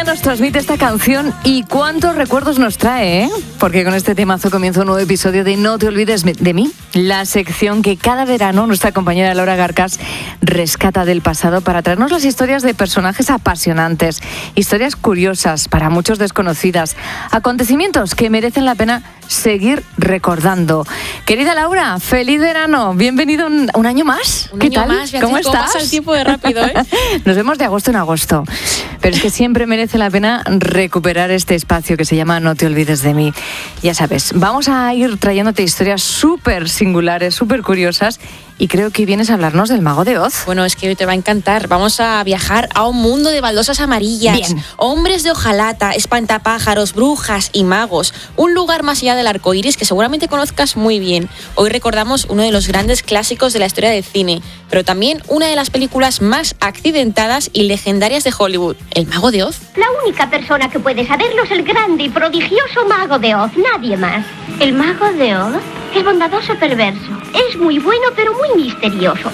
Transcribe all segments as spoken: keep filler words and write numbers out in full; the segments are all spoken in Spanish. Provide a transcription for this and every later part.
alegría nos transmite esta canción y cuántos recuerdos nos trae, ¿eh? Porque con este temazo comienza un nuevo episodio de No te olvides de mí, la sección que cada verano nuestra compañera Laura Garcas rescata del pasado para traernos las historias de personajes apasionantes, historias curiosas, para muchos desconocidas, acontecimientos que merecen la pena seguir recordando. Querida Laura, feliz verano, bienvenido un, un año más. Un ¿Qué año tal? Más, Beatriz, ¿Cómo estás? Pasa el tiempo de rápido, ¿eh? Nos vemos de agosto en agosto, pero es que siempre merece la pena recuperar este espacio que se llama No te olvides de mí. Ya sabes, vamos a ir trayéndote historias súper singulares, súper curiosas, y creo que vienes a hablarnos del Mago de Oz. Bueno, es que hoy te va a encantar. Vamos a viajar a un mundo de baldosas amarillas, Bien. hombres de hojalata, espantapájaros, brujas y magos. Un lugar más allá del arco iris que seguramente conozcas muy bien. Hoy recordamos uno de los grandes clásicos de la historia del cine, pero también una de las películas más accidentadas y legendarias de Hollywood, El Mago de Oz. La única persona que puede saberlo es el grande y prodigioso Mago de Oz, nadie más. ¿El Mago de Oz? Es bondadoso perverso. Es muy bueno, pero muy misterioso.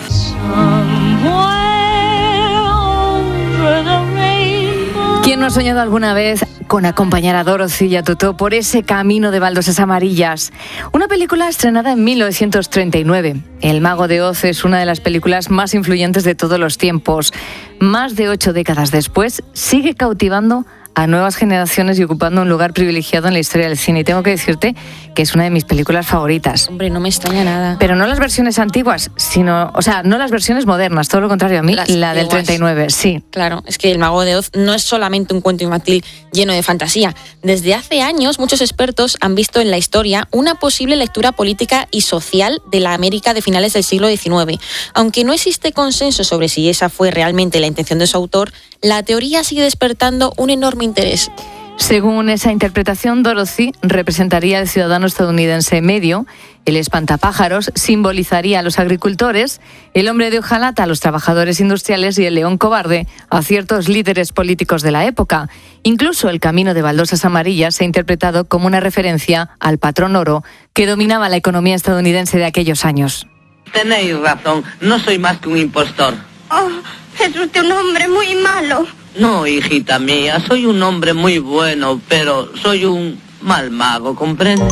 ¿Quién no ha soñado alguna vez con acompañar a Dorothy y a Totó por ese camino de baldosas amarillas? Una película estrenada en mil novecientos treinta y nueve. El Mago de Oz es una de las películas más influyentes de todos los tiempos. Más de ocho décadas después, sigue cautivando a nuevas generaciones y ocupando un lugar privilegiado en la historia del cine. Y tengo que decirte que es una de mis películas favoritas. Hombre, no me extraña nada. Pero no las versiones antiguas, sino, o sea, no las versiones modernas, todo lo contrario a mí, Las la del antiguas. treinta y nueve, sí. Claro, es que El Mago de Oz no es solamente un cuento infantil lleno de fantasía. Desde hace años, muchos expertos han visto en la historia una posible lectura política y social de la América de finales del siglo diecinueve. Aunque no existe consenso sobre si esa fue realmente la intención de su autor, la teoría sigue despertando un enorme interés. Según esa interpretación, Dorothy representaría al ciudadano estadounidense medio, el espantapájaros simbolizaría a los agricultores, el hombre de hojalata a los trabajadores industriales y el león cobarde a ciertos líderes políticos de la época. Incluso el camino de baldosas amarillas se ha interpretado como una referencia al patrón oro que dominaba la economía estadounidense de aquellos años. Tenéis razón, no soy más que un impostor. Oh, es usted un hombre muy malo. No, hijita mía, soy un hombre muy bueno, pero soy un mal mago, ¿comprendes?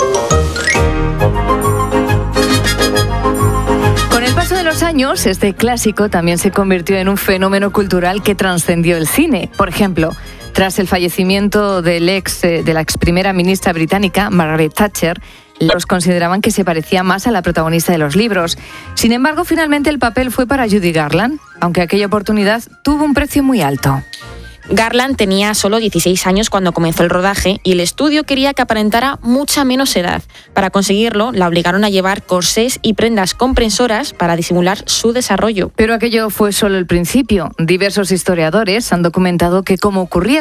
Con el paso de los años, este clásico también se convirtió en un fenómeno cultural que trascendió el cine. Por ejemplo, tras el fallecimiento del ex, de la ex primera ministra británica, Margaret Thatcher, los consideraban que se parecía más a la protagonista de los libros. Sin embargo, finalmente el papel fue para Judy Garland, aunque aquella oportunidad tuvo un precio muy alto. Garland tenía solo dieciséis años cuando comenzó el rodaje y el estudio quería que aparentara mucha menos edad. Para conseguirlo, la obligaron a llevar corsés y prendas comprensoras para disimular su desarrollo. Pero aquello fue solo el principio. Diversos historiadores han documentado que, como ocurría